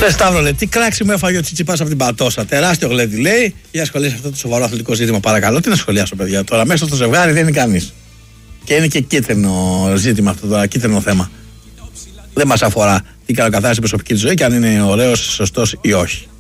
Σταύρο λέει, τι κράξιμο έφαγε ο Τσιτσιπάς από την Πατώσα. Τεράστιο γλέντι λέει. Για σχολιάσει αυτό το σοβαρό αθλητικό ζήτημα, παρακαλώ. Τι να σχολιάσω, παιδιά. Τώρα μέσα στο ζευγάρι δεν είναι κανείς. Και είναι και κίτρινο ζήτημα αυτό το κίτρινο θέμα. Δεν μας αφορά τι κάνει ο καθένας στην προσωπική του ζωή και αν είναι ωραίος, σωστός ή όχι.